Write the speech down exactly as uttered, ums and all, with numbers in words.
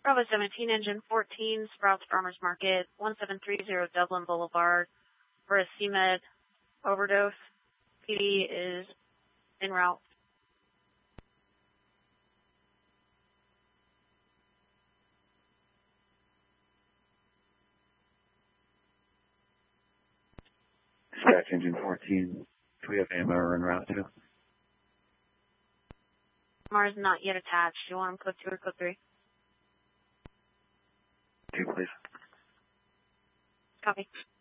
Bravo seventeen, engine fourteen, Sprouts Farmers Market, one seven three zero Dublin Boulevard, for a C Med overdose. P D is en route. Dispatch engine fourteen, do we have ammo en route to? Mars not yet attached. Do you want him code two or code three? Two, please. Copy.